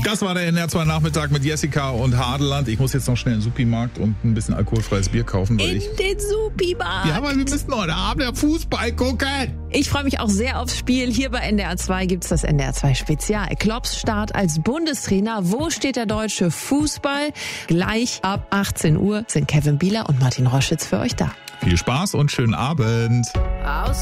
Das war der NDR2 Nachmittag mit Jessica und Hadeland. Ich muss jetzt noch schnell in den Supimarkt und ein bisschen alkoholfreies Bier kaufen. Den Supimarkt. Ja, aber wir müssen heute Abend ja Fußball gucken. Ich freue mich auch sehr aufs Spiel. Hier bei NDR2 gibt's das NDR2 Spezial. Klopps Start als Bundestrainer. Wo steht der deutsche Fußball? Gleich ab 18 Uhr sind Kevin Bieler und Martin Roschitz für euch da. Viel Spaß und schönen Abend.